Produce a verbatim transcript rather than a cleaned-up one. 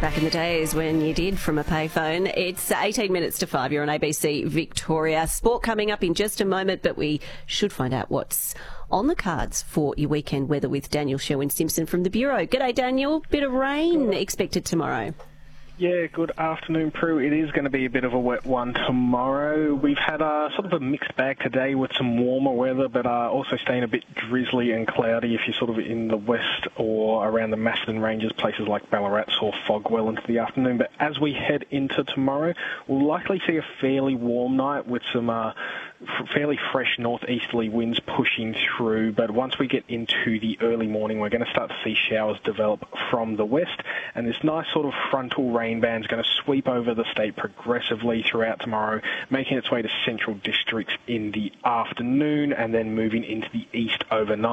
Back in the days when you did from a payphone. It's eighteen minutes to five. You're on A B C Victoria. Sport coming up in just a moment, but we should find out what's on the cards for your weekend weather with Daniel Sherwin-Simpson from the Bureau. G'day, Daniel. Bit of rain expected tomorrow. Yeah, good afternoon, Prue. It is going to be a bit of a wet one tomorrow. We've had uh, sort of a mixed bag today with some warmer weather, but uh, also staying a bit drizzly and cloudy if you're sort of in the west or around the Macedon Ranges, places like Ballarat or Fog well into the afternoon. But as we head into tomorrow, we'll likely see a fairly warm night with some uh, fairly fresh northeasterly winds pushing through. But once we get into the early morning, we're going to start to see showers develop from the west, and this nice sort of frontal rain band is going to sweep over the state progressively throughout tomorrow, making its way to central districts in the afternoon and then moving into the east overnight.